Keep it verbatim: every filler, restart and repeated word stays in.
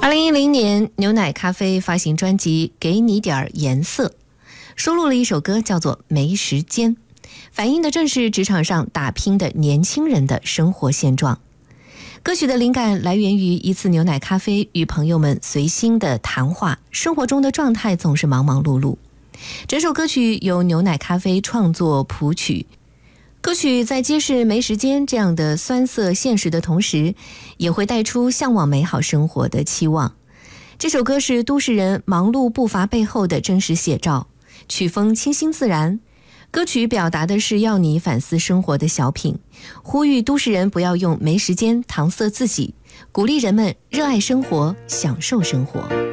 二零一零年，牛奶咖啡发行专辑《给你点颜色》，收录了一首歌叫做《没时间》，反映的正是职场上打拼的年轻人的生活现状。歌曲的灵感来源于一次牛奶咖啡与朋友们随心的谈话，生活中的状态总是忙忙碌碌。整首歌曲由牛奶咖啡创作谱曲，歌曲在揭示没时间这样的酸涩现实的同时，也会带出向往美好生活的期望。这首歌是都市人忙碌步伐背后的真实写照，曲风清新自然。歌曲表达的是要你反思生活的小品，呼吁都市人不要用没时间搪塞自己，鼓励人们热爱生活，享受生活。